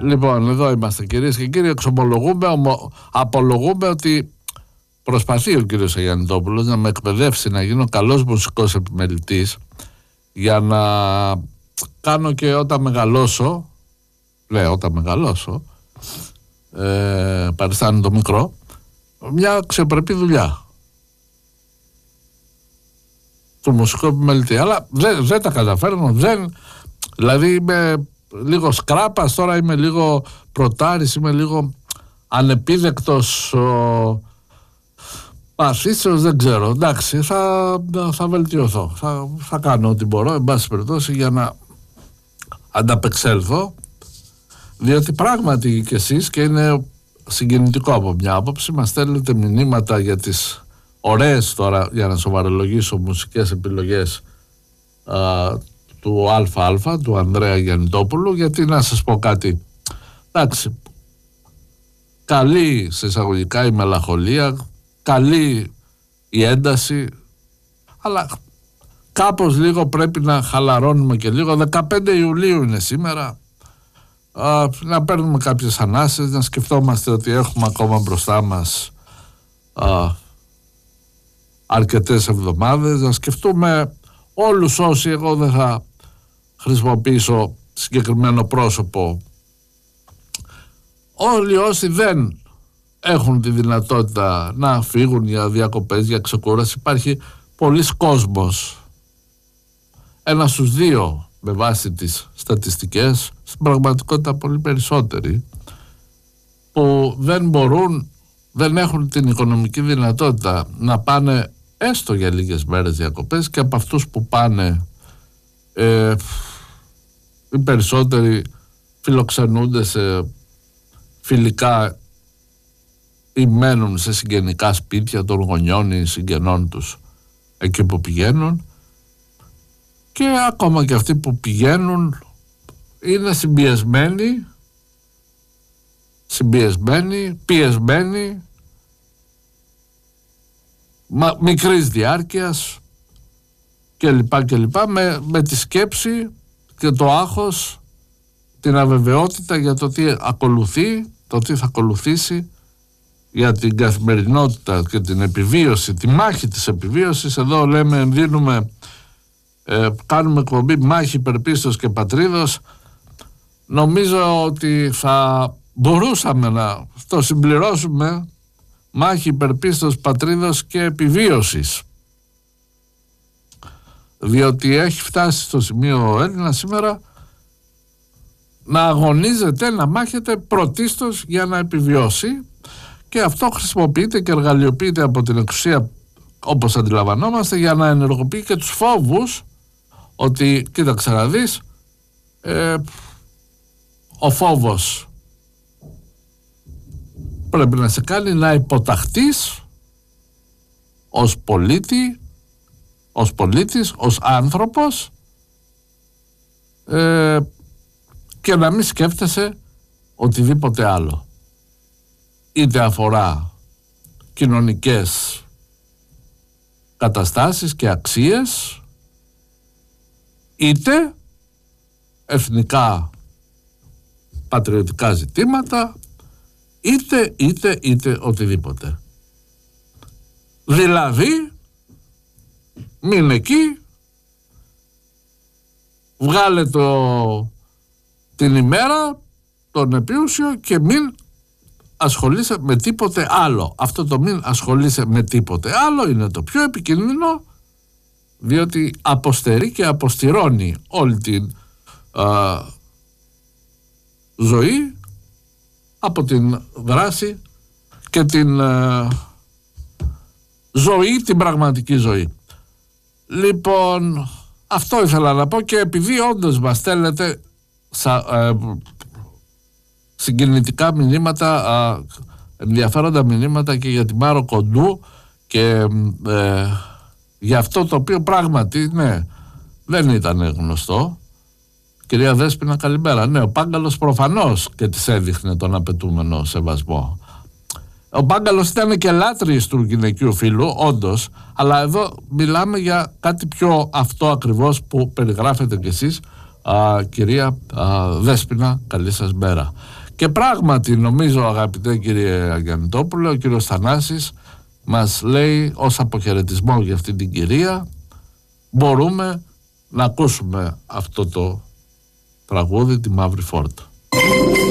Λοιπόν, εδώ είμαστε κυρίες και κύριοι. Απολογούμε ότι προσπαθεί ο κύριος Αγιαννητόπουλος να με εκπαιδεύσει να γίνω καλός μουσικός επιμελητής, για να κάνω και όταν μεγαλώσω, παριστάνω το μικρό, μια αξιοπρεπή δουλειά του μουσικού επιμελητή. Αλλά δεν τα καταφέρνω. Δηλαδή είμαι λίγο σκράπας, τώρα είμαι λίγο πρωτάρης, είμαι λίγο ανεπίδεκτος παθήσεως, δεν ξέρω. Εντάξει, θα βελτιωθώ. Θα κάνω ό,τι μπορώ, εν πάση περιπτώσει, για να ανταπεξέλθω, διότι πράγματι και εσείς, και είναι συγκινητικό από μια άποψη, μας στέλνετε μηνύματα για τις ωραίες, τώρα για να σοβαρολογήσω, μουσικές επιλογές του ΑΑ, του Ανδρέα Αγιαννητόπουλου. Γιατί να σας πω κάτι, εντάξει, καλή σε εισαγωγικά η μελαγχολία, καλή η ένταση, αλλά κάπως λίγο πρέπει να χαλαρώνουμε και λίγο. 15 Ιουλίου είναι σήμερα, να παίρνουμε κάποιες ανάσες, να σκεφτόμαστε ότι έχουμε ακόμα μπροστά μας αρκετές εβδομάδες, να σκεφτούμε όλους όσοι, εγώ δεν θα χρησιμοποιήσω συγκεκριμένο πρόσωπο, όλοι όσοι δεν έχουν τη δυνατότητα να φύγουν για διακοπές, για ξεκούραση. Υπάρχει πολλής κόσμος, 1 στους 2 με βάση τις στατιστικές, στην πραγματικότητα πολύ περισσότεροι, που δεν μπορούν, δεν έχουν την οικονομική δυνατότητα να πάνε έστω για λίγες μέρες διακοπές, και από αυτούς που πάνε οι περισσότεροι φιλοξενούνται σε φιλικά ή μένουν σε συγγενικά σπίτια των γονιών ή συγγενών τους εκεί που πηγαίνουν, και ακόμα και αυτοί που πηγαίνουν είναι συμπιεσμένοι, πιεσμένοι, μικρής διάρκειας κλπ. Με τη σκέψη και το άγχος, την αβεβαιότητα για το τι ακολουθεί, το τι θα ακολουθήσει, για την καθημερινότητα και την επιβίωση, τη μάχη της επιβίωσης. Εδώ λέμε, κάνουμε εκπομπή μάχη υπερπίστος και πατρίδος. Νομίζω ότι θα μπορούσαμε να το συμπληρώσουμε μάχη υπερπίστος, πατρίδος και επιβίωσης, διότι έχει φτάσει στο σημείο ο Έλληνας σήμερα να αγωνίζεται, να μάχεται πρωτίστως για να επιβιώσει, και αυτό χρησιμοποιείται και εργαλειοποιείται από την εξουσία, όπως αντιλαμβανόμαστε, για να ενεργοποιεί και τους φόβους ότι, κοίταξε να δεις, ο φόβος πρέπει να σε κάνει να υποταχθείς ως πολίτης, ως άνθρωπος, και να μην σκέφτεσαι οτιδήποτε άλλο, είτε αφορά κοινωνικές καταστάσεις και αξίες, είτε εθνικά πατριωτικά ζητήματα, είτε οτιδήποτε. Δηλαδή, μην εκεί, βγάλε την ημέρα, τον επίουσιο, και μην ασχολείσαι με τίποτε άλλο. Αυτό το μην ασχολείσαι με τίποτε άλλο είναι το πιο επικίνδυνο, διότι αποστερεί και αποστηρώνει όλη την ζωή από την δράση και την ζωή, την πραγματική ζωή. Λοιπόν, αυτό ήθελα να πω, και επειδή όντως μας στέλνετε συγκινητικά μηνύματα, ενδιαφέροντα μηνύματα και για τη Μάρο Κοντού, και για αυτό το οποίο πράγματι, ναι, δεν ήταν γνωστό. Κυρία Δέσποινα, καλημέρα. Ναι, ο Πάγκαλος προφανώς και της έδειχνε τον απαιτούμενο σεβασμό. Ο Πάγκαλος ήταν και λάτρης του γυναικείου φίλου, όντως, αλλά εδώ μιλάμε για κάτι πιο αυτό ακριβώς που περιγράφετε κι εσείς, κυρία Δέσποινα, καλή σας μέρα. Και πράγματι νομίζω, αγαπητέ κύριε Αγιαννητόπουλε, ο κύριος Θανάσης μας λέει ως αποχαιρετισμό για αυτή την κυρία, μπορούμε να ακούσουμε αυτό το τραγούδι, τη Μαύρη Φόρτα.